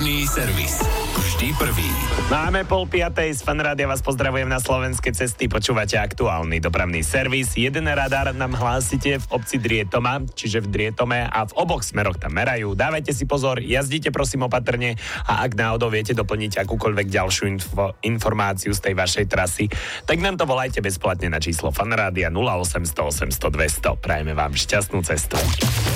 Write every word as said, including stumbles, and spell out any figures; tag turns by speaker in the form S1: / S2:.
S1: Dopravný servis. Vždy prvý.
S2: Máme pol piatej, z Fanrádia vás pozdravujem na slovenské cesty. Počúvate aktuálny dopravný servis. Jeden radar nám hlásite v obci Drietoma, čiže v Drietome, a v oboch smeroch tam merajú. Dávajte si pozor, jazdite prosím opatrne a ak náhodou viete doplniť akúkoľvek ďalšiu info, informáciu z tej vašej trasy, tak nám to volajte bezplatne na číslo Fanrádia nula osem nula nula osem nula nula dva nula nula. Prajeme vám šťastnú cestu.